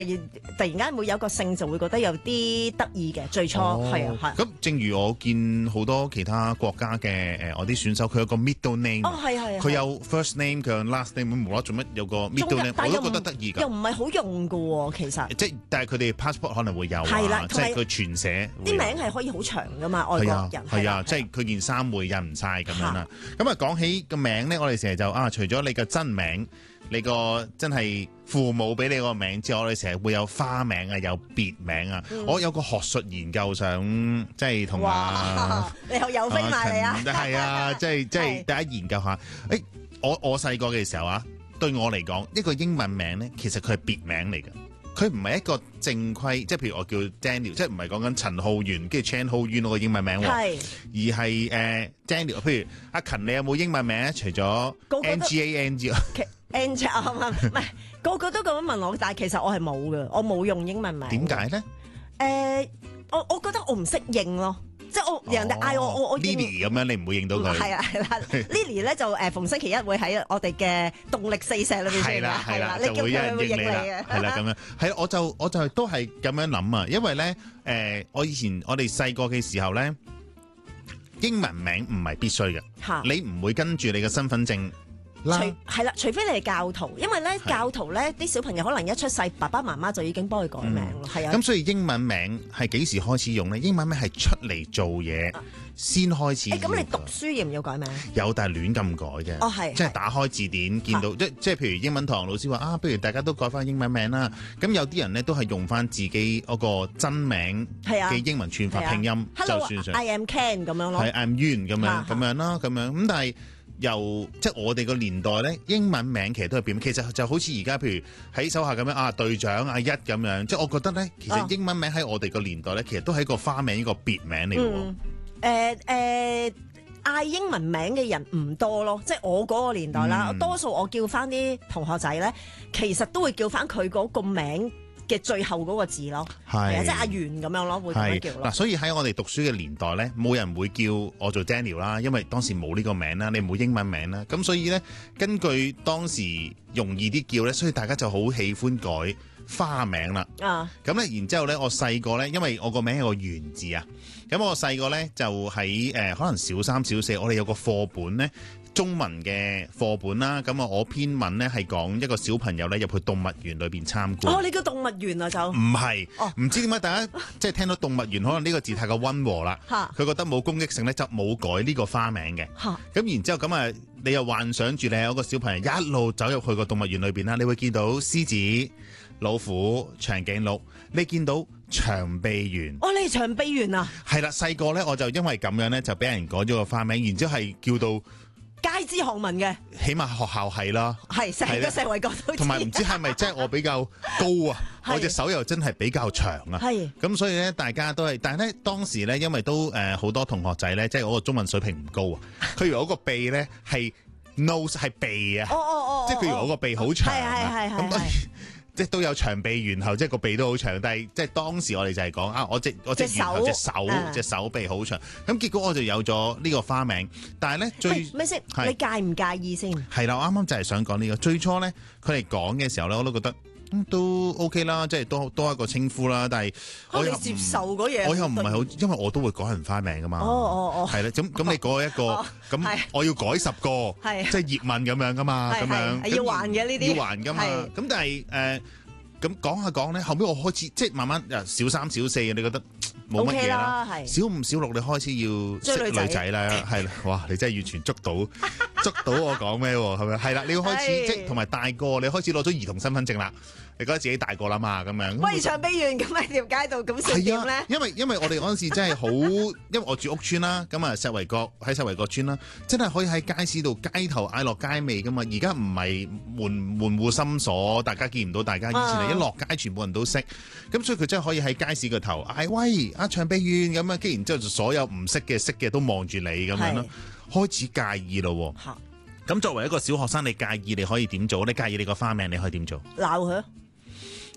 突然間會有個姓就會覺得有啲得意嘅，最初係啊。 咁正如我見好多其他國家嘅我啲選手，佢有個 middle name， 佢有 first name， 佢有 last name， 冇啦做乜有個 middle name， 我都覺得得意㗎。 又唔係好用㗎喎，其實。 即係但係佢哋 passport 可能會有啊，即係佢全寫。 啲名係可以好長㗎嘛，外國人。 係啊，即係佢件衫會印唔晒咁樣啦。咁啊講起個名咧，我哋成日就除咗你嘅真名。你個真係父母俾你個名之外，我哋成日會有花名啊，有別名啊。我有個學術研究想即係同你又飛埋嚟啊！ 係啊，即係大家研究下。我細個嘅時候啊，對我嚟講，一個英文名咧，其實佢係別名嚟嘅。佢唔係一個正規，即係譬如我叫 Daniel， 即係唔係講緊陳浩源跟住 Chan Ho Yun 嗰個英文名喎，而係Daniel。譬如阿勤，你有冇英文名咧？除咗 NGAN 之外。 Angel 唔係個個都咁樣問我，但係其實我係冇嘅，我冇用英文名。 點解咧？ 我覺得我唔識應咯，即係人哋嗌我 Lily 咁樣，你唔會應到佢。 係啦，Lily 咧就逢星期一會喺我哋嘅動力四射裏邊出現嘅，係啦， 就會有人應你啦，係啦咁樣。係我就都係咁樣諗啊，因為咧我以前我哋細個嘅時候咧，英文名唔係必須嘅，你唔會跟住你嘅身份證。 係啦，除非你係教徒，因為咧教徒咧啲小朋友可能一出世，爸爸媽媽就已經幫佢改名咯，係啊。 咁所以英文名係幾時開始用咧？英文名係出嚟做嘢先開始。 咁你讀書要唔要改名？ 有，但係亂咁改嘅。 係。 即係打開字典見到，即係譬如英文堂老師話不如大家都改翻英文名啦。咁有啲人咧都係用翻自己嗰個真名嘅英文串法拼音就算上。 I am Ken 咁樣咯。 係 I'm Yun 咁樣啦，咁樣咁但係。由即係我哋個年代咧，英文名其實都係變，其實就好似而家譬如喺手下咁樣隊長阿一咁樣，即係我覺得咧，其實英文名喺我哋個年代咧，其實都係一個花名，一個別名嚟嘅喎。 嗌英文名嘅人唔多咯，即係我嗰個年代啦，多數我叫翻啲同學仔咧，其實都會叫翻佢嗰個名嘅最後嗰個字咯，係啊，即係阿元咁樣咯，會咁樣叫咯。 嗱，所以喺我哋讀書嘅年代咧，冇人會叫我做 Daniel 啦，因為當時冇呢個名啦，你冇英文名啦，咁所以咧，根據當時容易啲叫咧，所以大家就好喜歡改花名啦。咁咧，然之後咧，我細個咧，因為我個名有個元字啊，咁我細個咧就喺可能小三小四，我哋有個課本咧。中文嘅課本啦，咁我篇文咧係講一個小朋友咧入去動物園裏邊參觀。你叫動物園啊就？唔係，唔知點解大家即係聽到動物園，可能呢個字太過溫和啦。佢覺得冇攻擊性咧，就冇改呢個花名嘅。咁然之後咁你又幻想住你有一個小朋友一路走入去個動物園裏邊啦，你會見到獅子、老虎、長頸鹿，你見到長臂猿。你係長臂猿啊？係啦，細個咧我就因為咁樣咧就俾人改咗個花名，然之後係叫到。 街知巷聞嘅， 起碼學校係啦， 係成個社會角都知。 同埋唔知係咪即係我比較高啊？我隻手又真係比較長啊。咁所以咧，大家都係，但係咧當時咧，因為都好多同學仔咧，即係我個中文水平唔高啊。佢以為我個鼻咧係 nose 係鼻啊，即係佢以為我個鼻好長啊。即係都有長臂猿後，即係個鼻都好長，但係即係當時我哋就係講我隻猿後隻手臂好長，咁結果我就有咗呢個花名。但係咧咩先？你介唔介意先？ 係啦，我啱啱就係想講呢個。最初咧，佢哋講嘅時候咧，我都覺得都 OK 啦，即係多一個稱呼啦。但係我又接受嗰嘢，我又唔係好，因為我都會改人花名噶嘛。係啦，咁你改一個，咁我要改10個，即係葉問咁樣噶嘛，咁樣要還嘅呢啲， 要還噶嘛。咁但係咁講下講咧，後尾我開始即係慢慢小三小四，你覺得冇乜嘢啦。小5小6你開始要識女仔啦，係啦，哇！你真係完全捉到我講咩喎？係咪？係啦，你要開始即係同埋大個，你開始攞咗兒童身份證啦。你覺得自己大個啦嘛，咁樣。喂，長臂猿咁喺條街度咁算點咧？因為我哋嗰陣時真係好，因為我住屋村啦，咁啊石圍角村啦，真係可以喺街市度街頭嗌落街尾噶嘛。而家唔係門戶深鎖，大家見唔到大家。以前係一落街全部人都識，咁所以佢真係可以喺街市個頭嗌喂阿長臂猿咁啊，跟然之後就所有唔識嘅識嘅都望住你咁樣咯，開始介意咯。咁作為一個小學生，你介意你可以點做？你介意你個花名你可以點做？鬧佢。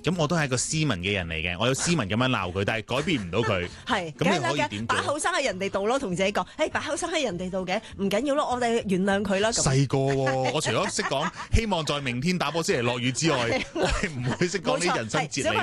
咁我都係一個斯文嘅人嚟嘅，我有斯文咁樣鬧佢，但係改變唔到佢。 係， 咁你可以點做？ 把口生喺人哋度咯，同自己講，把口生喺人哋度嘅，唔緊要咯，我哋原諒佢啦。 細個喎，我除咗識講希望在明天打波先嚟落雨之外，我係唔會識講啲人生哲理。